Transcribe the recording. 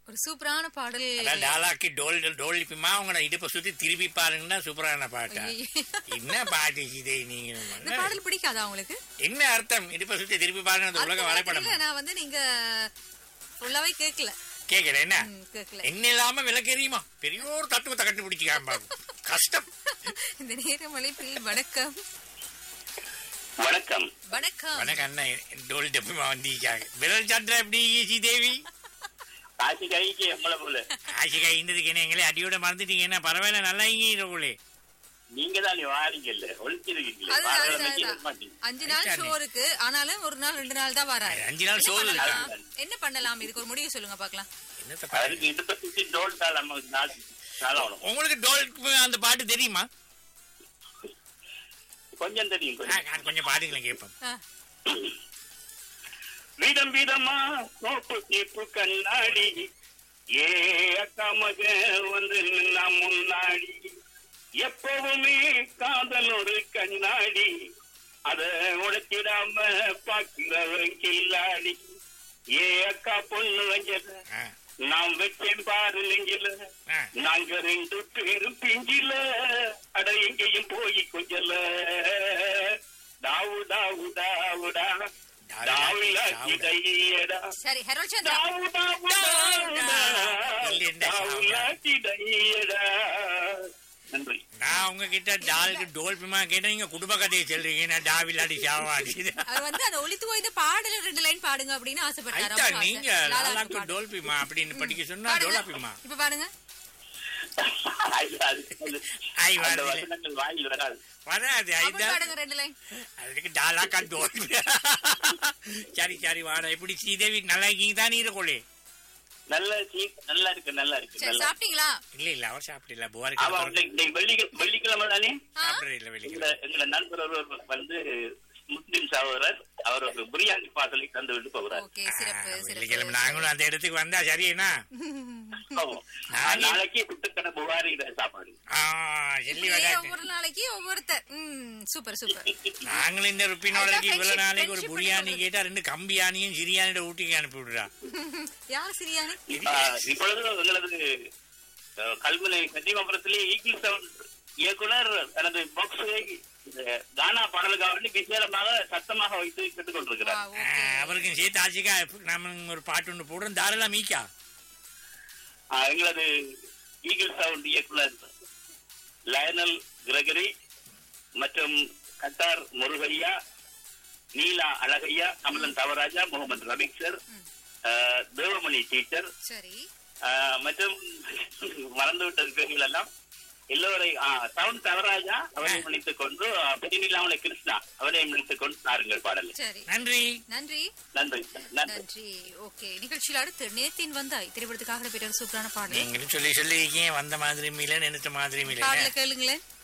ஒரு சூப்பரான பாடல். டாலாக்கி டோல்லிப்பிமா உங்களோட இடுப்பை சுத்தி திருப்பி பாருங்கன்னா சூப்பரான பாட்டா? என்ன பாட்டு இதே நீங்க? இந்த பாடல் பிடிக்காதா உங்களுக்கு? என்ன அர்த்தம் இடுப்பை சுத்தி திருப்பி பாருங்க? உலக வரைபடம். நான் வந்து நீங்க ஃபுல்லாவே கேட்கல. கேட்கல என்ன? கேட்கல. என்ன இல்லாம விளக்கெரியுமா? பெரிய ஒரு தத்துவத்தை கண்டு பிடிச்சிக்காம கஷ்டம். இந்த நேரம் அழைப்பில் வணக்கம். வணக்கம். வணக்கம். வணக்கம் அண்ணன். டோல் டப்பிமா வந்திருக்காங்க. விரல் சந்திர எப்படி ஸ்ரீதேவி? ஆசிகாய்க்கு எம்மளை போல. ஆசிகா இன்னதுக்கு என்ன எங்களே அடியோட மறந்துட்டீங்க? என்ன பரவாயில்ல, நல்லா இருக்கீங்களே. நீங்க தான் வாரீங்கல்ல, ஒழிச்சிருக்கீங்களே. 5 நாள் ஷோ இருக்கு, ஆனாலும் ஒரு நாள் 2 நாள் தான் வராரு. 5 நாள் ஷோ என்ன பண்ணலாம்? இதுக்கு ஒரு முடிவு சொல்லுங்க பாக்கலாம். உங்களுக்கு டோல் அந்த பாட்டு தெரியுமா? கொஞ்சம் தெரியும். கொஞ்சம் பாடுங்களேன் கேட்போம். விதம் விதமா சோப்பு சீப்பு கண்ணாடி ஏ அக்கா மக வந்து நின்னா முன்னாடி எப்பவுமே காதல் ஒரு கண்ணாடி அத உடைச்சிடாம பாக்கிறவன் கில்லாடி ஏ அக்கா பொண்ணு வஞ்சல நாம் வச்சேன் பாரு நெஞ்சில நாங்க 2 பேரும் பிஞ்சில அட எங்கேயும் போய் கொஞ்சல டாவு டாவு டாவுடா சரி ஹெரோல் சந்திரா, நான் உங்ககிட்ட டோல்பிமா கேட்டேன், நீங்க குடும்ப கதையை சொல்றீங்க. டாவிலாடி சாவாடி அவர் வந்து அந்த ஒளித்து போய் பாடல 2 லைன் பாடுங்க அப்படின்னு ஆசைப்பட்டாரு. நீங்க லாலாக்கு டோல்பிமா அப்படின்னு படிக்க சொன்னா டோலாபிமா. இப்ப பாருங்க. வராது. அதுக்கு டாலாக்கா டோல். சரி சரி வாடா. எப்படி ஸ்ரீதேவி நல்லா இருக்கீங்க தானே? இருக்கோளே நல்லா இருக்கு. நல்லா இருக்கு. சாப்பிட்டீங்களா? இல்ல அவர் சாப்பிடல. வெள்ளிக்கிழமை தானே சாப்பிடற இல்ல. வெள்ளிக்கிழமை எங்க நண்பர் ஒருவர் வந்து முஸ்லிம் சகோதரர், அவர் ஒரு பிரியாணி பார்சலை தந்து விட்டு போகிறார். வெள்ளிக்கிழமை நாங்களும் அந்த இடத்துக்கு வந்தா சரியா? நாளைக்கு குட்டுக்கடை புகாரி சாப்பாடு. ஒவ்வொரு நாளைக்கு ஒவ்வொருத்தர். Super super. நாங்களும் இந்த ருப்பினோட இவ்வளவு நாளைக்கு ஒரு பிரியாணி கேட்டா 2 கம்பியானியும் சிரியானியோட ஊட்டிக்கு அனுப்பி விடுறா. யார் சிரியானி? இப்பொழுது எங்களது கல்முனை கன்னிமாபுரத்திலே ஈகிள் சவுண்ட் இயக்குனர் தனது பாக்ஸை கானா பாடலுக்காக விசேலமாக சத்தமாக வைத்து கேட்டுக் கொண்டிருக்கிறார். அவருக்கும் சேர்த்து ஆசிக்கா நாம ஒரு பாட்டு ஒன்று போடுறோம். தாராளம் மீக்கா. எங்களது ஈகிள் சவுண்ட் இயக்குனர் லயனல் கிரகரி மற்றும் கட்டார் முருகையா, நீலா அழகையா, கமலன் தவராஜா, முகமது ரபிக் சார், தேவமணி டீச்சர் மற்றும் மறந்துவிட்ட பேர்கள் எல்லாம் எல்லோரையும் சவுண்ட் தவராஜா அவரையும் நினைத்துக் கொண்டு பெரியநிலாமலை கிருஷ்ணா அவரையும் நினைத்துக் கொண்டு நாருங்கள் பாடல். நன்றி நன்றி நன்றி நன்றி. ஓகே, நிகழ்ச்சியில் அடுத்து நேத்தின் வந்தாய் திரைப்படத்துக்காக பெரிய சூப்பரான பாடல். நீங்களும் சொல்லி சொல்லி வந்த மாதிரி மீல நினைத்த மாதிரி மீல கேளுங்களேன்.